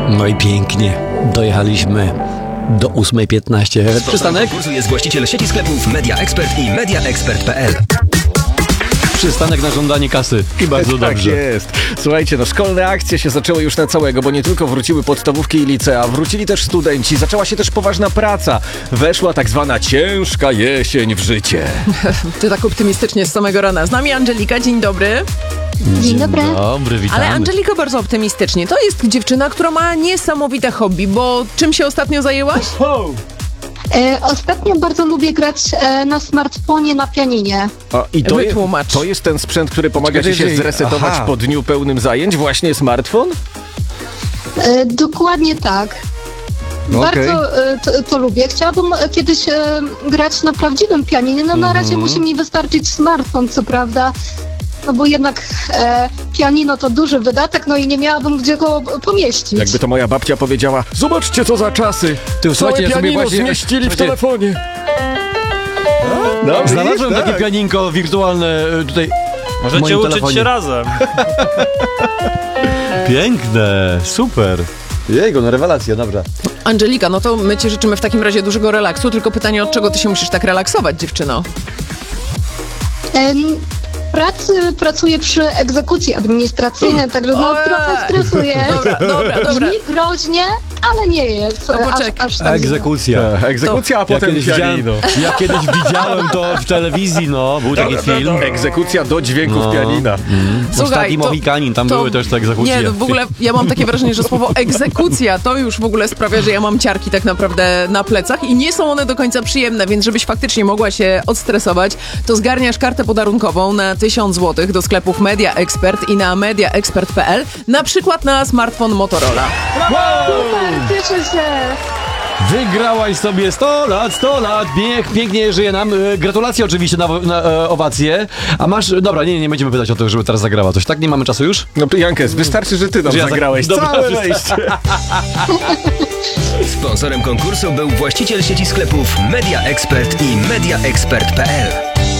No i pięknie. Dojechaliśmy do 8:15. Przystanek? Konkursu jest właściciel sieci sklepów Media Expert i mediaexpert.pl. Przystanek na żądanie kasy. I bardzo Tak dobrze. jest. Słuchajcie, szkolne akcje się zaczęły już na całego, bo nie tylko wróciły podstawówki i licea, wrócili też studenci, zaczęła się też poważna praca. Weszła tak zwana ciężka jesień w życie. Ty tak optymistycznie z samego rana. Z nami Angelika, dzień dobry. Dzień dobry. Dobry, witamy. Ale Angelika bardzo optymistycznie. To jest dziewczyna, która ma niesamowite hobby, bo czym się ostatnio zajęłaś? Ostatnio bardzo lubię grać na smartfonie na pianinie. I Wytłumacz. to jest ten sprzęt, który pomaga ci się zresetować po dniu pełnym zajęć? Właśnie smartfon? Dokładnie tak. Okej. Bardzo to lubię. Chciałabym kiedyś grać na prawdziwym pianinie, no na razie musi mi wystarczyć smartfon, co prawda. No bo jednak pianino to duży wydatek, no i nie miałabym gdzie go pomieścić. Jakby to moja babcia powiedziała, zobaczcie co za czasy. Ty, słuchajcie, ja Całe sobie pianino właśnie... zmieścili w Słuchajcie, telefonie. No, Znalazłem widzisz, takie tak. pianinko wirtualne tutaj w Możecie moim uczyć telefonie. się razem. Piękne, super. Jego, no rewelacja, dobra. Angelika, no to my ci życzymy w takim razie dużego relaksu, tylko pytanie, od czego ty się musisz tak relaksować, dziewczyno? Pracuję przy egzekucji administracyjnej, także no, Ojej. trochę stresuję. Dobra. Brzmi groźnie, ale nie jest. No poczekaj. Aż tak Egzekucja. Egzekucja, a potem pianino. Ja kiedyś widziałem to w telewizji, no, był taki film. Egzekucja do dźwięków pianina. Ostatni Mohikanin, tam były też te egzekucje. Nie, no w ogóle ja mam takie wrażenie, że słowo egzekucja to już w ogóle sprawia, że ja mam ciarki tak naprawdę na plecach i nie są one do końca przyjemne, więc żebyś faktycznie mogła się odstresować, to zgarniasz kartę podarunkową na 1000 zł do sklepów Media Expert i na mediaexpert.pl, na przykład na smartfon Motorola. Super, cieszę się. Wygrałaś sobie 100 lat, pięknie żyje nam. Gratulacje oczywiście na owację. A masz, dobra, nie będziemy pytać o to, żeby teraz zagrała coś, tak? Nie mamy czasu już? No Jankes, wystarczy, że ty nam Że ja zagrałeś Dobra, całe wystarczy. wejście. Sponsorem konkursu był właściciel sieci sklepów Media Expert i mediaexpert.pl.